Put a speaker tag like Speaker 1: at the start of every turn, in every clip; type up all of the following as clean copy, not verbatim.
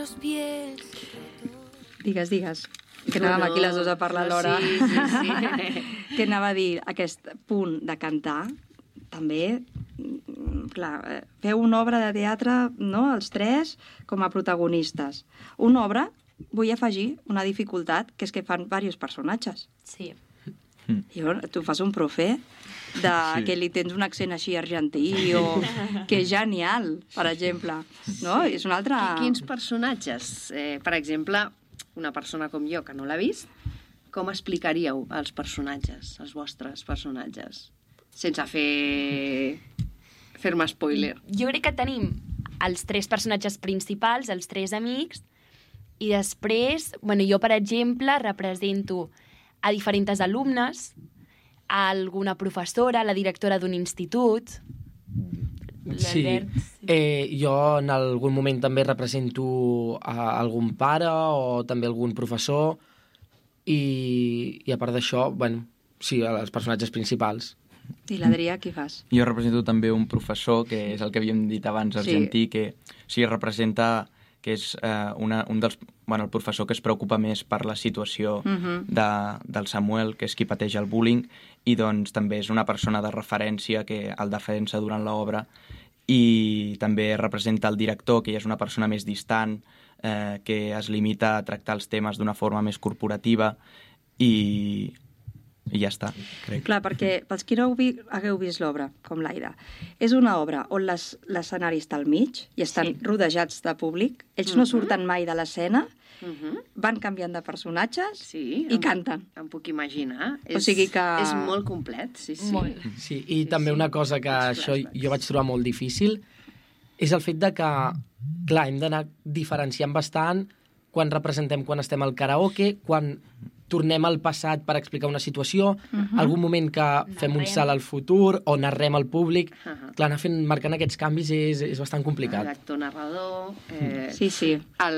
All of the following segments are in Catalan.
Speaker 1: Digues. Que anàvem aquí les dues a parlar alhora.
Speaker 2: Sí.
Speaker 1: Que anava a dir, aquest punt de cantar, també, clar, feu una obra de teatre, no?, els tres, com a protagonistes. Una obra, vull afegir una dificultat, que és que fan diversos personatges.
Speaker 3: Sí.
Speaker 1: Tu fas un profe que li tens un accent així argentí o que és genial, per exemple. No? És una altra...
Speaker 2: Quins personatges? Per exemple, una persona com jo, que no l'ha vist, com explicaríeu els personatges, els vostres personatges? Sense fer-me spoiler.
Speaker 3: Jo crec que tenim els tres personatges principals, els tres amics, i després, jo, per exemple, represento a diferents alumnes, a alguna professora, la directora d'un institut.
Speaker 4: Sí. Jo en algun moment també represento a algun pare o també algun professor i a part d'això, sí, els personatges principals.
Speaker 1: I l'Adrià, qui fas?
Speaker 5: Jo represento també un professor, que és el que havíem dit abans, argentí, que sí, representa que és el professor que es preocupa més per la situació del Samuel, que és qui pateix el bullying, i doncs també és una persona de referència que el defensa durant l'obra, i també representa el director, que ja és una persona més distant, que es limita a tractar els temes d'una forma més corporativa, i ja està, crec.
Speaker 1: Clar, perquè pels qui no hagueu vist l'obra, com l'Aida, és una obra on l'escenari està al mig i estan rodejats de públic, ells no surten mai de l'escena, van canviant de personatges i canten.
Speaker 2: Em puc imaginar.
Speaker 1: O sigui que...
Speaker 2: És molt complet, sí.
Speaker 3: Molt.
Speaker 4: Sí, i també una cosa que això jo vaig trobar molt difícil és el fet de que, clar, hem d'anar diferenciant bastant quan representem, quan estem al karaoke, quan tornem al passat per explicar una situació, algun moment que fem un salt al futur o narrem al públic. Clar, anar marcant aquests canvis és bastant complicat.
Speaker 2: L'actor-narrador...
Speaker 1: Sí.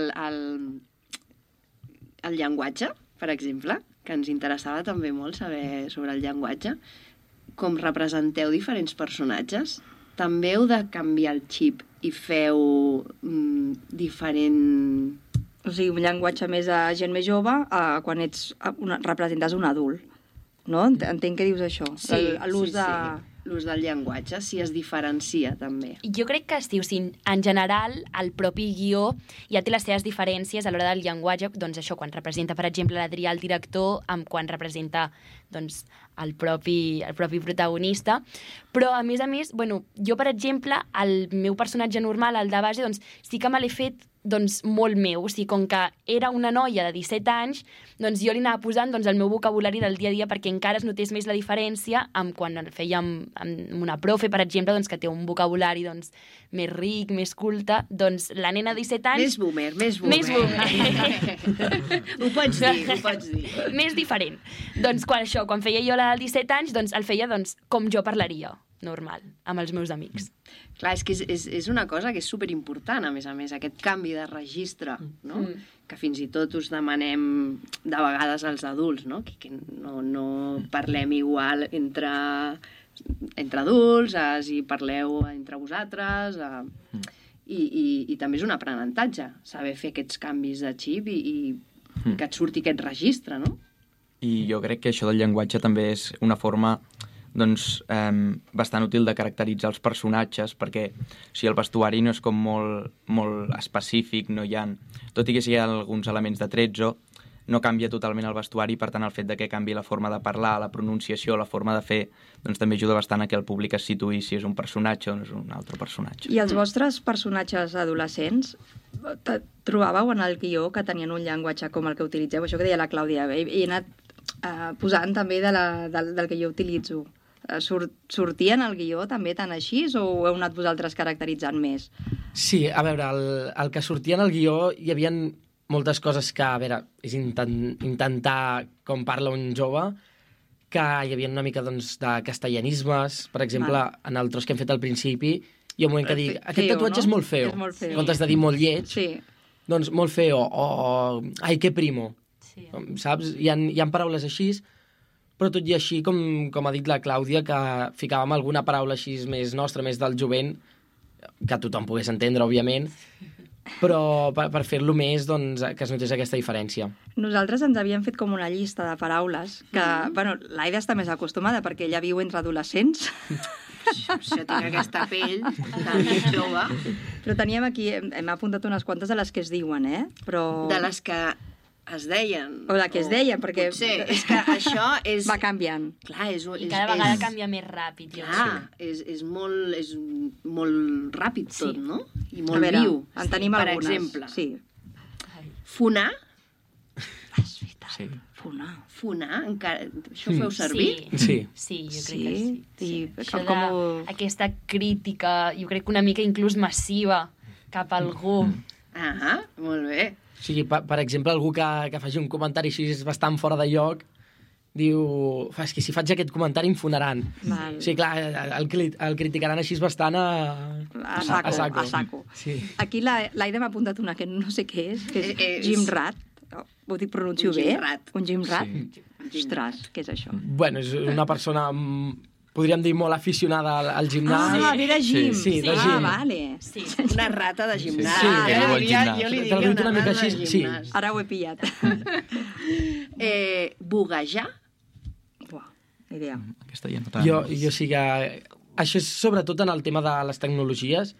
Speaker 2: El llenguatge, per exemple, que ens interessava també molt saber sobre el llenguatge. Com representeu diferents personatges, també heu de canviar el xip i feu diferent...
Speaker 1: O sigui, un llenguatge més a gent més jove quan representes un adult. No? Entenc que dius això.
Speaker 2: Sí,
Speaker 1: l'ús de...
Speaker 2: L'ús del llenguatge, si es diferencia també.
Speaker 3: Jo crec que en general el propi guió ja té les seves diferències a l'hora del llenguatge, doncs això, quan representa, per exemple, l'Adrià, el director, amb quan representa doncs, el propi protagonista. Però, a més, jo, per exemple, el meu personatge normal, el de base, doncs, sí que me l'he fet molt meu. O sigui, com que era una noia de 17 anys, doncs jo li anava posant el meu vocabulari del dia a dia perquè encara es notés més la diferència amb quan el feia amb una profe, per exemple, que té un vocabulari més ric, més culte, doncs la nena de 17 anys...
Speaker 2: Més boomer. Ho pots dir.
Speaker 3: Més diferent. Doncs quan feia jo la de 17 anys, doncs el feia com jo parlaria, normal, amb els meus amics.
Speaker 2: Clar, és que és una cosa que és superimportant, a més, aquest canvi de registre, no? Que fins i tot us demanem de vegades als adults, no? Que no parlem igual entre adults, si parleu entre vosaltres, i també és un aprenentatge, saber fer aquests canvis de xip i que et surti aquest registre, no?
Speaker 5: I jo crec que això del llenguatge també és una forma bastant útil de caracteritzar els personatges, perquè si el vestuari no és com molt específic, no hi ha... Tot i que hi ha alguns elements de tretzo, no canvia totalment el vestuari, per tant el fet de que canvi la forma de parlar, la pronunciació, la forma de fer, doncs també ajuda bastant a que el públic es situï si és un personatge o no és un altre personatge.
Speaker 1: I els vostres personatges adolescents trobàveu en el guió que tenien un llenguatge com el que utilitzeu? Això que deia la Clàudia, he anat posant també del que jo utilitzo. Sortien al guió també tan així o ho heu anat vosaltres caracteritzant més?
Speaker 4: Sí, a veure, el que sortia en el guió hi havia moltes coses que, a veure, és intentar com parla un jove, que hi havia una mica de castellanismes, per exemple, en el tros que hem fet al principi, hi ha un moment que dic, aquest tatuatge és molt feo, en comptes de dir molt lleig, doncs molt feo, o ai, que primo, saps? Hi ha paraules així, però tot i així, com ha dit la Clàudia, que ficàvem alguna paraula així més nostra, més del jovent, que tothom pogués entendre, òbviament, però per fer-lo més, doncs, que es notés aquesta diferència.
Speaker 1: Nosaltres ens havíem fet com una llista de paraules que, bueno, l'Aida està més acostumada perquè ella viu entre adolescents.
Speaker 2: Jo tinc aquesta pell de jove.
Speaker 1: Però teníem aquí, hem apuntat unes quantes de les que es diuen, però...
Speaker 2: De les que es deien.
Speaker 1: O de que es deien, perquè...
Speaker 2: Potser, és que això és...
Speaker 1: Va canviant.
Speaker 2: Clar,
Speaker 3: I cada vegada canvia més ràpid.
Speaker 2: Clar, és molt ràpid tot, no? I
Speaker 1: A
Speaker 2: molt
Speaker 1: veure,
Speaker 2: viu.
Speaker 1: en tenim
Speaker 2: per
Speaker 1: algunes.
Speaker 2: exemple,
Speaker 1: Sí.
Speaker 2: fonar.
Speaker 1: És veritat.
Speaker 5: Sí.
Speaker 2: Fonar, encara... Això ho feu servir?
Speaker 4: Sí.
Speaker 3: Sí, jo crec
Speaker 1: Sí,
Speaker 3: que sí.
Speaker 1: i
Speaker 3: Això
Speaker 1: com...
Speaker 3: aquesta crítica, jo crec que una mica inclús massiva cap a algú.
Speaker 2: Ah, molt bé.
Speaker 4: O sigui, per exemple, algú que faci un comentari així és bastant fora de lloc, diu, és que si faig aquest comentari em fonaran.
Speaker 1: Val.
Speaker 4: O sigui, clar, el criticaran així bastant
Speaker 1: A saco.
Speaker 4: Sí.
Speaker 1: Aquí l'Aida m'ha apuntat una que no sé què és, que és Gymrat. Ho pronuncio
Speaker 2: Un
Speaker 1: bé?
Speaker 2: gimrat.
Speaker 1: Un gimrat?
Speaker 5: Sí.
Speaker 1: Ostres, què és això?
Speaker 4: Bueno, és una persona, podríem dir, molt aficionada al gimnàs.
Speaker 1: Ah, ve de gim.
Speaker 4: Sí, de
Speaker 1: Ah,
Speaker 4: gim.
Speaker 1: vale.
Speaker 3: Sí.
Speaker 2: Una rata de gimnàs.
Speaker 4: Sí,
Speaker 2: Jo
Speaker 4: que
Speaker 5: viu al
Speaker 2: li diria
Speaker 5: gimnàs.
Speaker 4: Te l'he dit una mica
Speaker 2: rata de
Speaker 4: així, sí.
Speaker 2: gimnàs.
Speaker 1: Ara ho he pillat.
Speaker 2: Bugajar.
Speaker 1: Buah, ni idea.
Speaker 5: Aquesta ja no tant.
Speaker 4: Jo sí que... Això és sobretot en el tema de les tecnologies.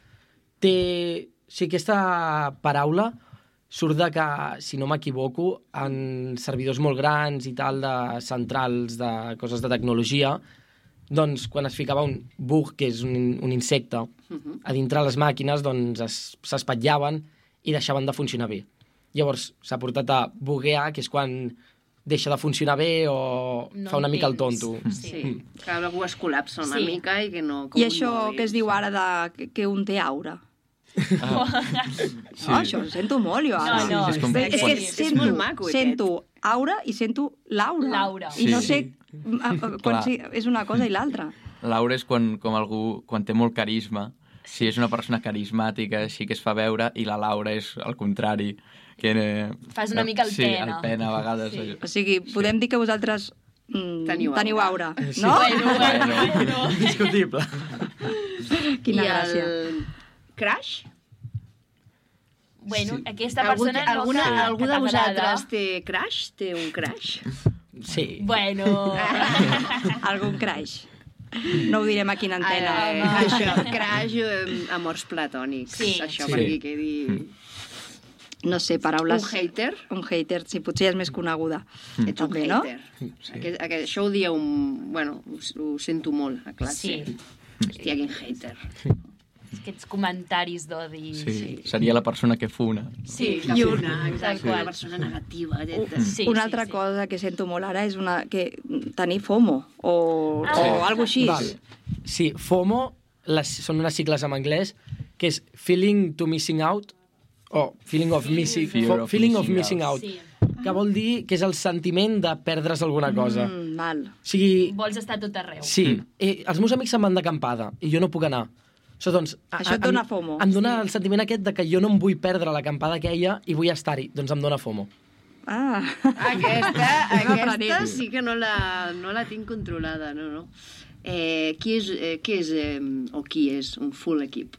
Speaker 4: Sí, aquesta paraula surt de que, si no m'equivoco, en servidors molt grans i tal, de centrals, de coses de tecnologia, doncs quan es ficava un bug, que és un insecte, a dintre les màquines, doncs s'espatllaven i deixaven de funcionar bé. Llavors s'ha portat a buguear, que és quan deixa de funcionar bé o
Speaker 3: No
Speaker 4: fa una mica el
Speaker 3: entens.
Speaker 4: tonto.
Speaker 2: Sí, que algú es col·lapsa una
Speaker 3: Sí.
Speaker 2: mica i que no... com
Speaker 1: I
Speaker 2: un
Speaker 1: això
Speaker 2: mòbil.
Speaker 1: que es diu ara que un té aura?
Speaker 5: Sí.
Speaker 1: No, això ho sento molt, jo ara.
Speaker 3: No,
Speaker 5: és com
Speaker 1: És
Speaker 5: quan-
Speaker 1: que
Speaker 2: és molt maco,
Speaker 1: sento aura i sento Laura.
Speaker 3: Laura.
Speaker 1: I no
Speaker 5: Sí.
Speaker 1: sé quan
Speaker 5: Clar.
Speaker 1: sí, és una cosa i l'altra.
Speaker 5: L'aura és quan té molt carisma. Si és una persona carismàtica, així que es fa veure, i la Laura és el contrari. Que,
Speaker 3: Fas una mica el
Speaker 5: sí,
Speaker 3: pena.
Speaker 5: el pena a vegades.
Speaker 3: Sí.
Speaker 1: O sigui, podem dir que vosaltres teniu aura,
Speaker 4: Sí.
Speaker 1: no?
Speaker 3: Bueno.
Speaker 4: Discutible.
Speaker 1: Quina
Speaker 2: I
Speaker 1: gràcia.
Speaker 2: el crash?
Speaker 3: Bueno,
Speaker 4: Sí.
Speaker 3: aquesta persona
Speaker 2: Algú
Speaker 3: que
Speaker 2: de
Speaker 3: t'agrada.
Speaker 2: vosaltres té crash? Té un crash?
Speaker 4: Sí.
Speaker 3: Bueno,
Speaker 1: Algun crash. No ho direm aquí en antena.
Speaker 2: Això, crash, amors platònics.
Speaker 3: Sí.
Speaker 2: Això
Speaker 4: Sí.
Speaker 2: perquè quedi...
Speaker 1: No sé, paraules...
Speaker 2: Un hater?
Speaker 1: Un hater, sí, potser és més coneguda.
Speaker 2: Ets un
Speaker 1: També, no?
Speaker 2: hater. Això ho dieu... Bueno, ho sento molt a classe.
Speaker 3: Sí.
Speaker 2: Hòstia, quin hater.
Speaker 3: aquests comentaris d'odi.
Speaker 5: Sí, seria la persona que funa.
Speaker 3: Sí,
Speaker 2: que
Speaker 1: I
Speaker 2: una, exacte,
Speaker 3: qual.
Speaker 2: una persona negativa.
Speaker 3: Sí,
Speaker 1: Una
Speaker 3: sí,
Speaker 1: altra
Speaker 3: sí.
Speaker 1: cosa que sento molt ara és tenir FOMO o
Speaker 3: Ah.
Speaker 1: alguna així.
Speaker 4: Val. Sí, FOMO són unes sigles en anglès, que és Feeling to Missing Out, o Feeling of Missing,
Speaker 5: Fear of
Speaker 4: feeling of
Speaker 5: missing
Speaker 4: missing out,
Speaker 3: Sí.
Speaker 4: que vol dir que és el sentiment de perdre's alguna cosa.
Speaker 1: Val.
Speaker 4: O sigui,
Speaker 3: Vols estar tot arreu.
Speaker 4: sí, els meus amics se'n van d'acampada i jo no puc anar. Doncs,
Speaker 1: Això et dona FOMO.
Speaker 4: Em dona el sentiment aquest de que jo no em vull perdre l'acampada aquella i vull estar-hi, doncs em dona FOMO.
Speaker 1: Ah.
Speaker 2: Aquesta sí que no la tinc controlada, no. Qui és un full equip?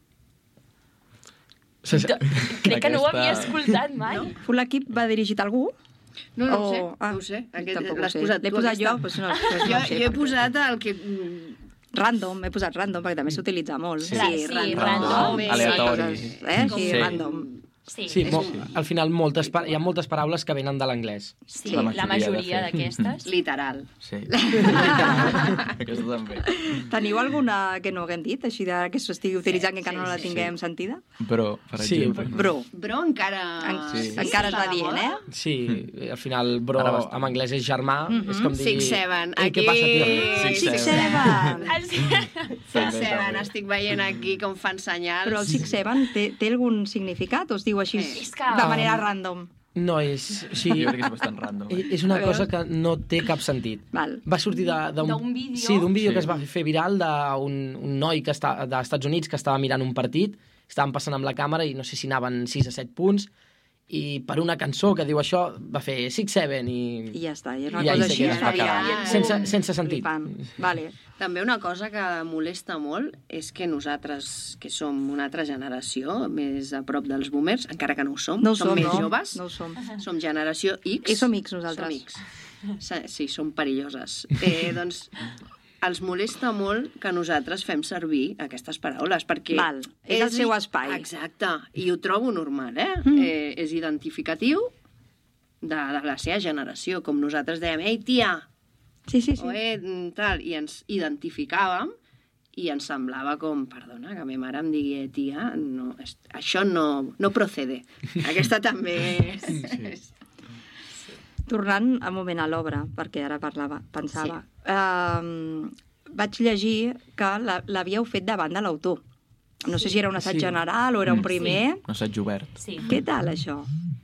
Speaker 3: Crec que no ho havia escoltat mai.
Speaker 1: Full equip va dirigit a algú?
Speaker 2: No ho sé,
Speaker 1: Ah,
Speaker 2: no ho sé.
Speaker 1: tampoc ho
Speaker 2: L'has
Speaker 1: sé.
Speaker 2: posat
Speaker 1: L'he
Speaker 2: tu,
Speaker 1: posat
Speaker 2: aquesta?
Speaker 1: jo, però no ho
Speaker 2: Jo
Speaker 1: sé.
Speaker 2: he posat el que...
Speaker 1: Random, he posat random, perquè també s'utilitza molt.
Speaker 5: Sí.
Speaker 3: Sí, random.
Speaker 5: Aleatori.
Speaker 1: Sí,
Speaker 5: Sí.
Speaker 1: random.
Speaker 3: Sí,
Speaker 4: Sí, al final hi ha moltes paraules que venen de l'anglès.
Speaker 3: sí,
Speaker 5: La
Speaker 3: la
Speaker 5: majoria,
Speaker 3: majoria
Speaker 5: de fet.
Speaker 3: d'aquestes.
Speaker 2: Literal.
Speaker 5: Sí. Aquesta també.
Speaker 1: Teniu alguna que no haguem dit, així que s'estigui utilitzant que encara no la tinguem sentida?
Speaker 5: Però, per
Speaker 4: Sí,
Speaker 5: exemple...
Speaker 1: Bro.
Speaker 2: Però encara...
Speaker 5: Sí.
Speaker 1: Encara es va dient, eh?
Speaker 4: Sí, al final, bro,
Speaker 5: Ara bastant.
Speaker 4: en anglès és germà, és com dir...
Speaker 2: 6-7.
Speaker 4: Ei, què passa, tio?
Speaker 5: Six,
Speaker 1: Six,
Speaker 5: seven.
Speaker 1: seven.
Speaker 2: Seven, estic veient aquí com fan senyals.
Speaker 1: Però el Six Seven té algun significat o es diu així
Speaker 3: És que-
Speaker 1: de manera random?
Speaker 4: No, és... Sí,
Speaker 5: Jo crec que és bastant random.
Speaker 4: és una
Speaker 1: A veure.
Speaker 4: cosa que no té cap sentit.
Speaker 1: Val.
Speaker 4: Va sortir
Speaker 3: D'un vídeo?
Speaker 4: Sí, d'un vídeo
Speaker 5: Sí.
Speaker 4: que es va fer viral d'un noi que dels Estats Units que estava mirant un partit, estaven passant amb la càmera i no sé si anaven 6 a 7 punts, i per una cançó que diu això va fer 6-7
Speaker 1: I ja està, i és una
Speaker 4: i ahí
Speaker 1: cosa
Speaker 4: se
Speaker 1: així
Speaker 4: queda.
Speaker 5: es va quedar.
Speaker 1: trivial.
Speaker 4: Sense sentit.
Speaker 1: Flipant. Vale.
Speaker 2: També una cosa que molesta molt és que nosaltres, que som una altra generació, més a prop dels boomers, encara que no ho som,
Speaker 1: No ho
Speaker 2: som
Speaker 1: som,
Speaker 2: més
Speaker 1: no?
Speaker 2: joves,
Speaker 1: No ho som.
Speaker 2: som generació X.
Speaker 1: I som X nosaltres.
Speaker 2: Som X. Sí, som perilloses. Doncs els molesta molt que nosaltres fem servir aquestes paraules, perquè...
Speaker 1: Val, és el seu espai.
Speaker 2: Exacte, i ho trobo normal, és identificatiu de la seva generació, com nosaltres dèiem, ei, tia,
Speaker 1: Sí.
Speaker 2: o tal, i ens identificàvem i ens semblava com, perdona, que ma mare em digui tia, no, això no procede. Aquesta també és...
Speaker 1: Tornant un moment a l'obra, perquè ara pensava. Vaig llegir que l'havíeu fet davant de l'autor. No sé si era un assaig general o era un primer.
Speaker 5: Un assaig obert.
Speaker 3: Sí.
Speaker 1: Què tal, això?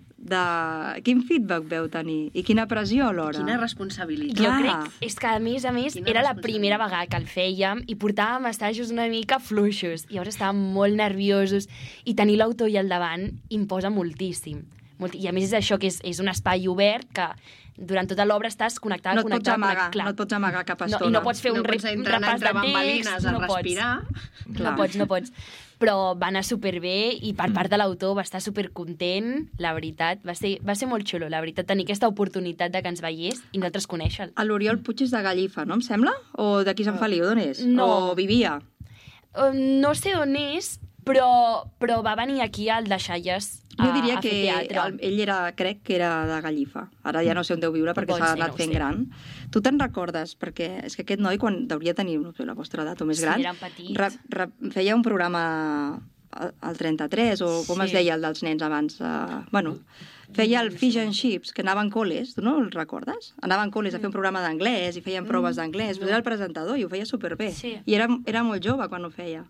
Speaker 1: Quin feedback veu tenir? I quina pressió alhora?
Speaker 2: Quina responsabilitat.
Speaker 3: Jo
Speaker 1: Clar.
Speaker 3: crec és que, a més,
Speaker 2: Quina
Speaker 3: era la
Speaker 2: responsabilitat.
Speaker 3: primera vegada que el fèiem i portàvem assajos una mica fluixos. I llavors estàvem molt nerviosos i tenir l'autor i al davant imposa moltíssim. I a més és això, que és un espai obert que durant tota l'obra estàs connectada,
Speaker 1: No et pots amagar,
Speaker 3: clar.
Speaker 1: no et pots amagar cap estona.
Speaker 3: I no pots fer un
Speaker 2: pots entrar
Speaker 3: repàs
Speaker 2: entre
Speaker 3: de
Speaker 2: bambalines
Speaker 3: text,
Speaker 2: a
Speaker 3: no
Speaker 2: respirar.
Speaker 3: pots. No pots. Però va anar superbé i per part de l'autor va estar supercontent, la veritat. Va ser molt xulo, la veritat, tenir aquesta oportunitat de que ens veiés i nosaltres conèixer-lo.
Speaker 1: L'Oriol Puig és de Gallifa, no em sembla? O d'aquí Sant Feliu, d'on és?
Speaker 3: No.
Speaker 1: O vivia?
Speaker 3: No sé on és, però va venir aquí al Deixalles
Speaker 1: Jo diria
Speaker 3: a fer
Speaker 1: que
Speaker 3: teatre.
Speaker 1: ell crec que era de Gallifa. Ara ja no sé on deu viure perquè
Speaker 3: Pot
Speaker 1: s'ha
Speaker 3: ser,
Speaker 1: anat
Speaker 3: no ho
Speaker 1: fent
Speaker 3: sé.
Speaker 1: gran. Tu te'n recordes? Perquè és que aquest noi, quan deuria tenir no sé, la vostra edat o més
Speaker 3: Sí,
Speaker 1: gran,
Speaker 3: eren petits.
Speaker 1: feia un programa al 33, o com
Speaker 3: Sí.
Speaker 1: es deia el dels nens abans? Feia el Fish and Chips, que anaven col·les, tu no el recordes? Anaven col·les a fer un programa d'anglès i feien proves d'anglès, però era el presentador i ho feia superbé.
Speaker 3: Sí.
Speaker 1: I era molt jove quan ho feia.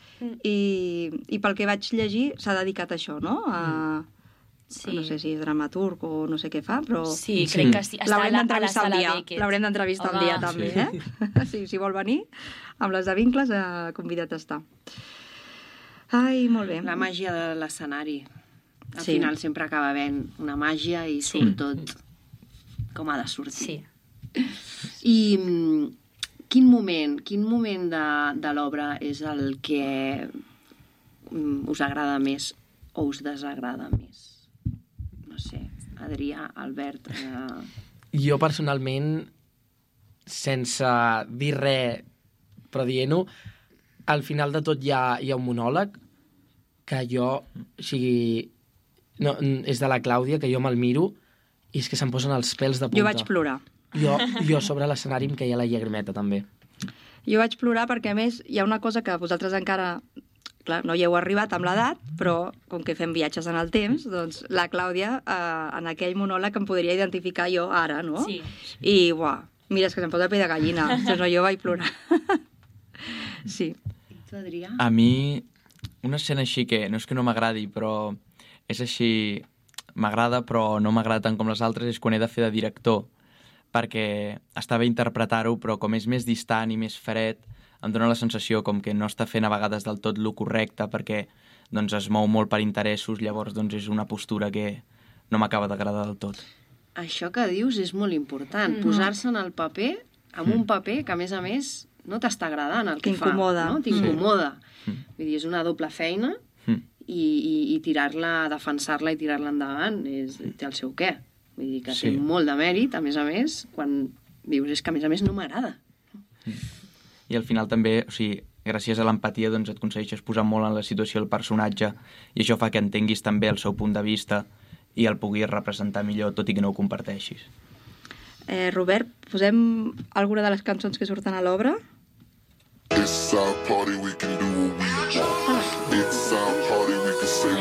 Speaker 1: I pel que vaig llegir s'ha dedicat a això, no?
Speaker 3: Sí.
Speaker 1: No sé si és dramaturg o no sé què fa, però...
Speaker 3: Sí, crec que sí. Està
Speaker 1: L'haurem
Speaker 3: a la
Speaker 1: d'entrevistar un
Speaker 3: sala
Speaker 1: dia.
Speaker 3: Beckett.
Speaker 1: L'haurem d'entrevistar un
Speaker 3: Home.
Speaker 1: dia, també, eh? Sí, si vol venir, amb les de vincles, convidat a estar. Ai, molt bé.
Speaker 2: La màgia de l'escenari. Al
Speaker 1: Sí.
Speaker 2: final sempre acaba havent una màgia i surt tot com ha de sortir.
Speaker 3: Sí.
Speaker 2: I quin moment de l'obra és el que us agrada més o us desagrada més? No sé, Adrià, Albert...
Speaker 4: Jo, personalment, sense dir res, però dient-ho, al final de tot hi ha un monòleg que jo, o sigui, no, és de la Clàudia, que jo me'l miro i és que se'm posen els pèls de punta.
Speaker 1: Jo vaig plorar.
Speaker 4: Jo sobre l'escenari em queia la llagrimeta, també.
Speaker 1: Jo vaig plorar perquè, a més, hi ha una cosa que vosaltres encara... Clar, no hi heu arribat amb l'edat, però com que fem viatges en el temps, doncs la Clàudia, en aquell monòleg em podria identificar jo ara, no?
Speaker 3: Sí.
Speaker 1: I, uah, mira, és que se'm posa el pell de gallina. Doncs no, jo vaig plorar. Sí.
Speaker 2: I tu, Adrià?
Speaker 5: A mi, una escena així que no és que no m'agradi, però és així... M'agrada, però no m'agrada tant com les altres, és quan he de fer de director, perquè està bé interpretar-ho, però com és més distant i més fred, em dóna la sensació com que no està fent a vegades del tot lo correcte, perquè doncs, es mou molt per interessos, llavors doncs, és una postura que no m'acaba d'agradar del tot.
Speaker 2: Això que dius és molt important, posar-se en el paper, en un paper que, a més, no t'està agradant el que fa.
Speaker 1: T'incomoda.
Speaker 2: No? T'incomoda. Vull dir, és una doble feina i tirar-la, defensar-la i tirar-la endavant té el seu què. Vull dir que té molt de mèrit, a més, quan dius, és que a més no m'agrada.
Speaker 5: I al final també, o sigui, gràcies a l'empatia doncs et aconsegueixes posar molt en la situació del personatge i això fa que entenguis també el seu punt de vista i el puguis representar millor, tot i que no ho comparteixis.
Speaker 1: Robert, posem alguna de les cançons que surten a l'obra?
Speaker 6: It's our party, we can do what we want.